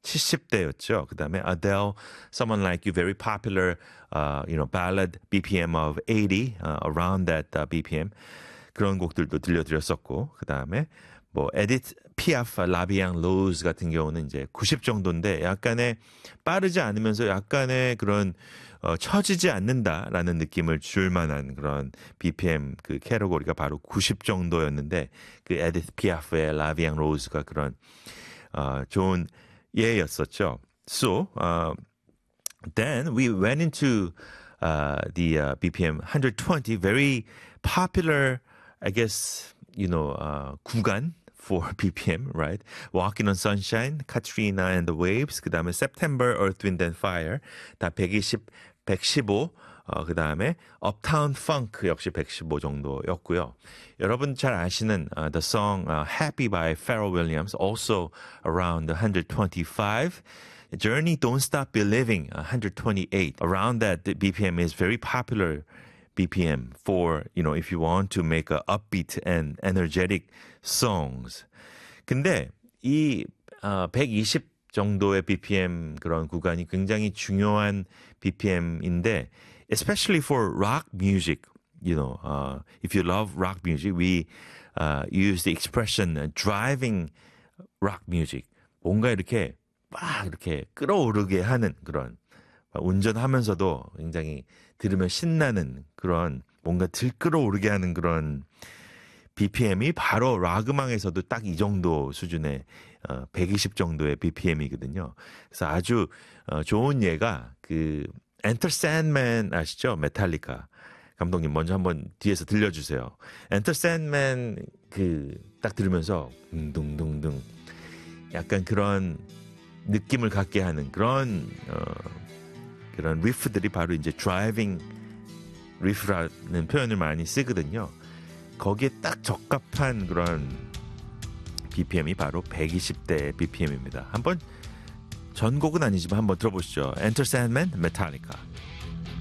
70대였죠. 그다음에 Adele, Someone Like You, very popular, ballad BPM of 80, around that BPM. 그런 곡들도 들려드렸었고, 그다음에 뭐 에디트 피아프, 라비앙 로즈 같은 경우는 이제 90 정도인데 약간의 빠르지 않으면서 약간의 그런 처지지 않는다라는 느낌을 줄 만한 그런 BPM 그 캐러고리가 바로 90 정도였는데 그 에디트 피아프의 라비앙 로즈가 그런 좋은 예였었죠. So then we went into the BPM 120, very popular, I guess, 구간 for BPM, right? Walking on Sunshine, Katrina and the Waves, 그 다음에 September, Earth, Wind and Fire, 다 120, 115, 그 다음에 Uptown Funk 역시 115 정도였고요. 여러분 잘 아시는 the song Happy by Pharrell Williams, also around 125. Journey, Don't Stop Believing, 128. Around that, the BPM is very popular BPM for, if you want to make a upbeat and energetic songs. 근데 이 120 정도의 BPM 그런 구간이 굉장히 중요한 BPM인데, especially for rock music, if you love rock music, we use the expression driving rock music. 뭔가 이렇게 막 이렇게 끌어오르게 하는 그런 운전하면서도 굉장히 들으면 신나는 그런 뭔가 들끓어오르게 하는 그런 BPM이 바로 락 음악에서도 딱 이 정도 수준의 120 정도의 BPM이거든요. 그래서 아주 좋은 예가 그 Enter Sandman 아시죠? 메탈리카 감독님 먼저 한번 뒤에서 들려주세요. Enter Sandman 그 딱 들으면서 둥둥둥 약간 그런 느낌을 갖게 하는 그런 리프들이 바로 이제 드라이빙 리프라는 표현을 많이 쓰거든요. 거기에 딱 적합한 그런 BPM이 바로 120대 BPM입니다. 한번 전곡은 아니지만 한번 들어보시죠. Enter Sandman, Metallica.